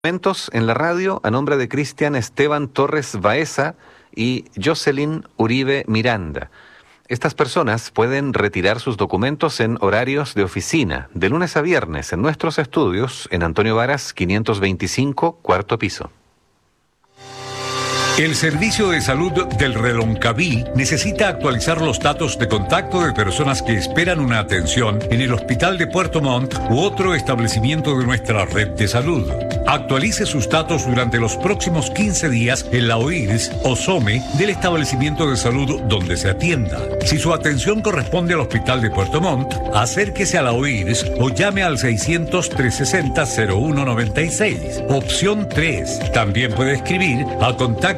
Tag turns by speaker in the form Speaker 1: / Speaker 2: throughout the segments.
Speaker 1: Momentos en la radio a nombre de Cristian Esteban Torres Baeza y Jocelyn Uribe Miranda. Estas personas pueden retirar sus documentos en horarios de oficina, de lunes a viernes, en nuestros estudios, en Antonio Varas 525, cuarto piso.
Speaker 2: El Servicio de Salud del Reloncaví necesita actualizar los datos de contacto de personas que esperan una atención en el Hospital de Puerto Montt u otro establecimiento de nuestra red de salud. Actualice sus datos durante los próximos 15 días en la OIRS o SOME del establecimiento de salud donde se atienda. Si su atención corresponde al Hospital de Puerto Montt, acérquese a la OIRS o llame al 600-360-0196. Opción 3. También puede escribir a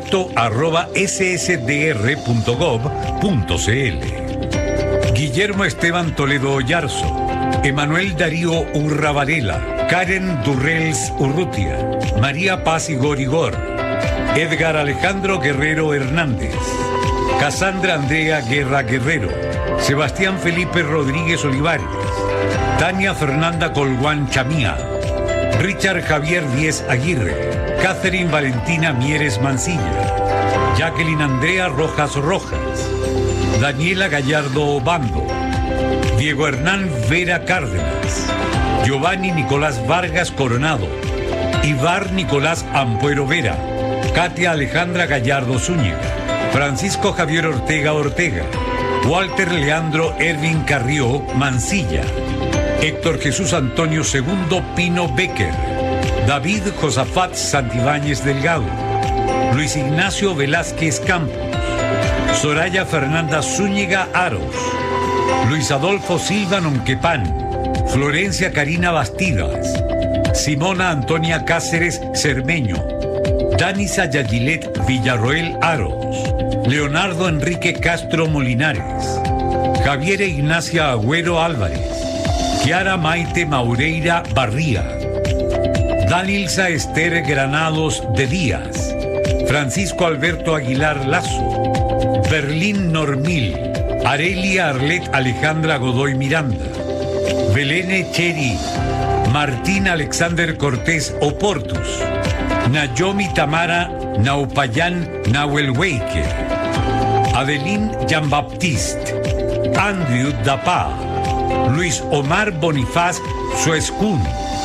Speaker 2: contacto@ssdr.gov.cl. Guillermo Esteban Toledo Oyarzo, Emanuel Darío Urra Varela, Karen Durrels Urrutia, María Paz Igor Igor, Edgar Alejandro Guerrero Hernández, Cassandra Andrea Guerra Guerrero, Sebastián Felipe Rodríguez Olivares, Tania Fernanda Colguán Chamía, Richard Javier Díez Aguirre, Catherine Valentina Mieres Mancilla, Jacqueline Andrea Rojas Rojas, Daniela Gallardo Obando, Diego Hernán Vera Cárdenas, Giovanni Nicolás Vargas Coronado, Ivar Nicolás Ampuero Vera, Katia Alejandra Gallardo Zúñiga, Francisco Javier Ortega Ortega, Walter Leandro Ervin Carrió Mancilla, Héctor Jesús Antonio II Pino Becker, David Josafat Santibáñez Delgado, Luis Ignacio Velázquez Campos, Soraya Fernanda Zúñiga Aros, Luis Adolfo Silva Nonquepán, Florencia Karina Bastidas, Simona Antonia Cáceres Cermeño, Danisa Yagilet Villarroel Aros, Leonardo Enrique Castro Molinares, Javier Ignacia Agüero Álvarez, Kiara Maite Maureira Barría, Danilza Esther Granados de Díaz, Francisco Alberto Aguilar Lazo, Berlín Normil, Arelia Arlet Alejandra Godoy Miranda, Belén Cheri, Martín Alexander Cortés Oportus, Nayomi Tamara Naupayán Nahuelhueike, Adeline Jean-Baptiste, Andrew Dapá, Luis Omar Bonifaz Suescún,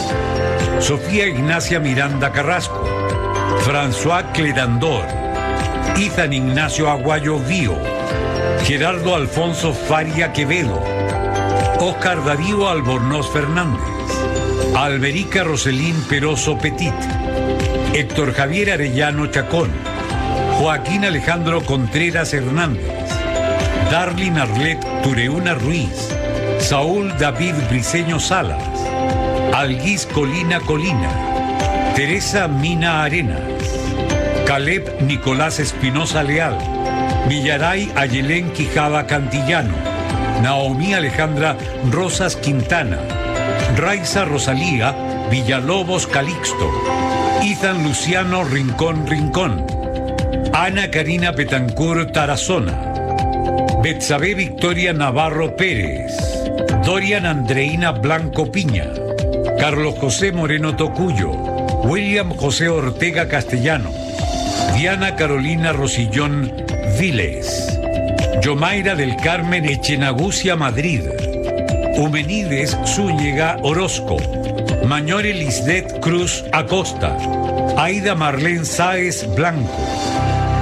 Speaker 2: Sofía Ignacia Miranda Carrasco, François Cledandor, Ethan Ignacio Aguayo Vío, Gerardo Alfonso Faria Quevedo, Oscar Darío Albornoz Fernández, Alberica Roselín Peroso Petit, Héctor Javier Arellano Chacón, Joaquín Alejandro Contreras Hernández, Darlin Arlet Tureuna Ruiz, Saúl David Briceño Salas, Alguís Colina Colina, Teresa Mina Arenas, Caleb Nicolás Espinosa Leal, Villaray Ayelén Quijada Cantillano, Naomi Alejandra Rosas Quintana, Raiza Rosalía Villalobos Calixto, Ethan Luciano Rincón Rincón, Ana Karina Betancur Tarazona, Betsabe Victoria Navarro Pérez, Dorian Andreina Blanco Piña, Carlos José Moreno Tocuyo, William José Ortega Castellano, Diana Carolina Rosillón Viles, Yomaira del Carmen Echenagucia Madrid, Humenides Zúñiga Orozco, Mañore Lisdet Cruz Acosta, Aida Marlén Sáez Blanco,